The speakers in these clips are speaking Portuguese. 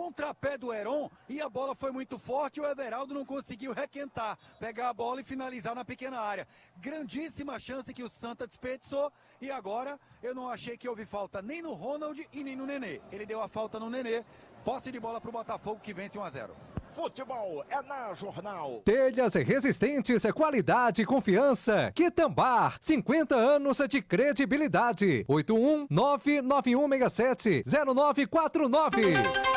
contrapé do Heron e a bola foi muito forte e o Everaldo não conseguiu requentar, pegar a bola e finalizar na pequena área. Grandíssima chance que o Santa desperdiçou e agora eu não achei que houve falta nem no Ronald e nem no Nenê. Ele deu a falta no Nenê, posse de bola para o Botafogo que vence 1-0. Futebol é na Jornal. Telhas resistentes, qualidade e confiança. Quitambar, 50 anos de credibilidade. 81991670949.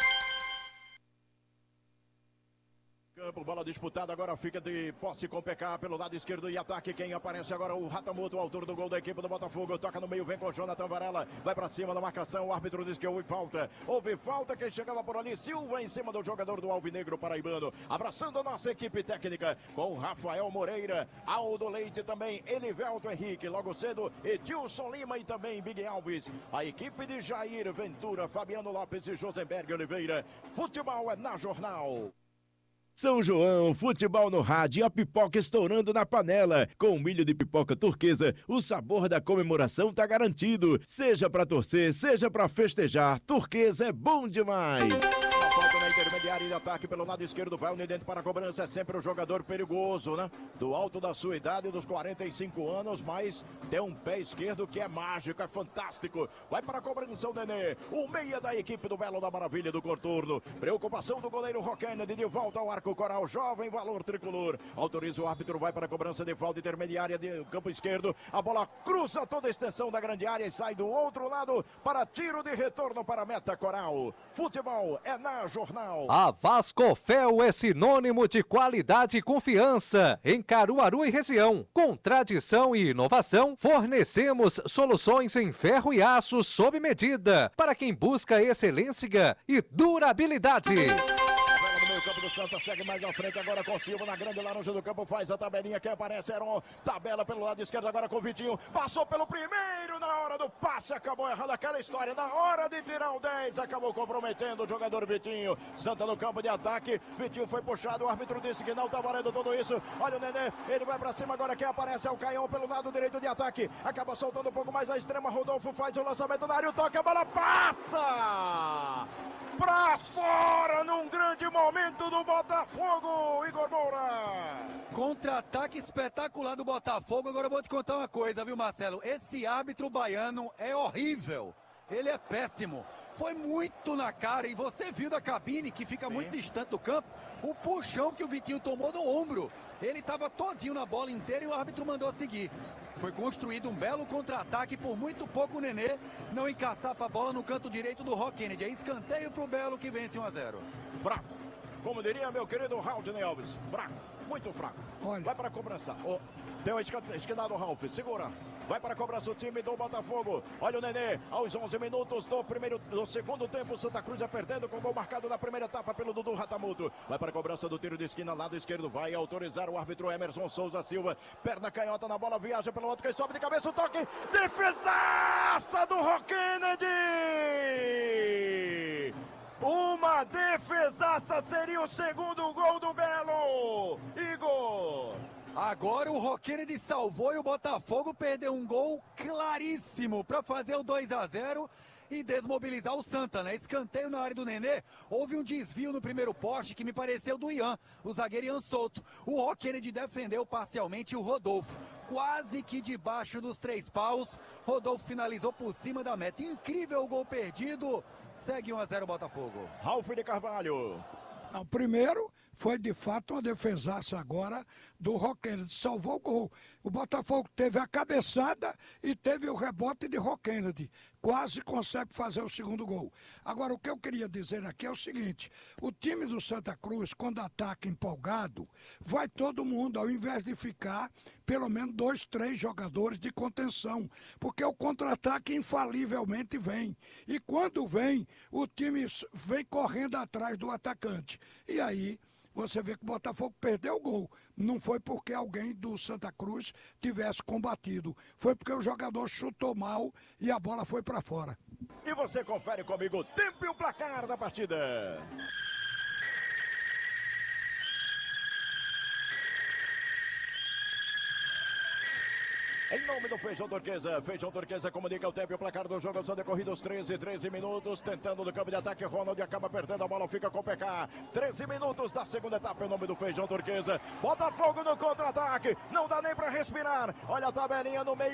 Campo, bola disputada, agora fica de posse com o PK pelo lado esquerdo e ataque. Quem aparece agora? O Ratamoto, autor do gol da equipe do Botafogo. Toca no meio, vem com o Jonathan Varela. Vai pra cima da marcação. O árbitro diz que houve falta. Houve falta. Quem chegava por ali? Silva em cima do jogador do Alvinegro paraibano. Abraçando a nossa equipe técnica com Rafael Moreira, Aldo Leite também, Elivelto Henrique. Logo cedo, Edilson Lima e também Big Alves. A equipe de Jair Ventura, Fabiano Lopes e Josenberg Oliveira. Futebol é na Jornal. São João, futebol no rádio e a pipoca estourando na panela. Com milho de pipoca turquesa, o sabor da comemoração tá garantido. Seja pra torcer, seja pra festejar, turquesa é bom demais. Falta na intermediária de ataque pelo lado esquerdo, vai o dentro para a cobrança, é sempre o jogador perigoso, né? Do alto da sua idade, dos 45 anos, mas tem um pé esquerdo que é mágico, é fantástico. Vai para a cobrança o Nenê, o meia da equipe do Belo da Maravilha do Contorno. Preocupação do goleiro Roquened, de volta ao arco coral, jovem valor tricolor. Autoriza o árbitro, vai para a cobrança de falta intermediária de campo esquerdo. A bola cruza toda a extensão da grande área e sai do outro lado para tiro de retorno para a meta coral. Futebol é na Jornal. A Vascofel é sinônimo de qualidade e confiança em Caruaru e região. Com tradição e inovação, fornecemos soluções em ferro e aço sob medida para quem busca excelência e durabilidade. No meio campo do Santa, segue mais à frente agora com Silva na grande laranja do campo, faz a tabelinha, quem aparece Heron, tabela pelo lado esquerdo agora com o Vitinho, passou pelo primeiro na hora do passe, acabou errando aquela história, na hora de tirar o 10, acabou comprometendo o jogador Vitinho. Santa no campo de ataque, Vitinho foi puxado, o árbitro disse que não tá valendo tudo isso, olha o Nenê, ele vai pra cima agora, quem aparece é o Caião pelo lado direito de ataque, acaba soltando um pouco mais a extrema, Rodolfo faz o lançamento na área, toca, a bola passa! Pra fora num grande momento do Botafogo, Igor Moura. Contra-ataque espetacular do Botafogo. Agora eu vou te contar uma coisa, viu, Marcelo? Esse árbitro baiano é horrível. Ele é péssimo. Foi muito na cara e você viu da cabine, que fica muito distante do campo, o puxão que o Vitinho tomou no ombro. Ele estava todinho na bola inteira e o árbitro mandou seguir. Foi construído um belo contra-ataque, por muito pouco o Nenê não encaçapa a bola no canto direito do Roquened. É escanteio pro Belo que vence 1-0. Fraco. Como diria meu querido Raul Alves, fraco, muito fraco. Olha. Vai para a cobrança. Oh, tem o esquinado Ralf, segura. Vai para a cobrança o time do Botafogo. Olha o Nenê, aos 11 minutos do segundo tempo, Santa Cruz é perdendo com gol marcado na primeira etapa pelo Dudu Ratamuto. Vai para a cobrança do tiro de esquina, lado esquerdo, vai autorizar o árbitro Emerson Souza Silva. Perna canhota na bola, viaja pelo outro, quem sobe de cabeça, o toque, defesaça do Roquened! Uma defesaça seria o segundo gol do Belo. Igor. Agora o Roquened salvou e o Botafogo perdeu um gol claríssimo para fazer o 2-0 e desmobilizar o Santa, né? Escanteio na área do Nenê, houve um desvio no primeiro poste que me pareceu do Ian, o zagueiro Ian Souto. O Roquened defendeu parcialmente o Rodolfo, quase que debaixo dos 3 paus, Rodolfo finalizou por cima da meta. Incrível o gol perdido, segue 1-0 Botafogo. Ralf de Carvalho. O primeiro foi de fato uma defesaça agora do Roquened, salvou o gol. O Botafogo teve a cabeçada e teve o rebote de Roquened, quase consegue fazer o segundo gol. Agora o que eu queria dizer aqui é o seguinte, o time do Santa Cruz, quando ataca empolgado, vai todo mundo, ao invés de ficar pelo menos 2, 3 jogadores de contenção, porque o contra-ataque infalivelmente vem. E quando vem, o time vem correndo atrás do atacante. E aí você vê que o Botafogo perdeu o gol. Não foi porque alguém do Santa Cruz tivesse combatido. Foi porque o jogador chutou mal e a bola foi para fora. E você confere comigo o tempo e o placar da partida. Em nome do Feijão Turquesa. Feijão Turquesa comunica o tempo e o placar do jogo. São decorridos 13 minutos. Tentando no campo de ataque. Ronald acaba perdendo a bola. Fica com o PK. 13 minutos da segunda etapa. Em nome do Feijão Turquesa. Botafogo no contra-ataque. Não dá nem para respirar. Olha a tabelinha no meio.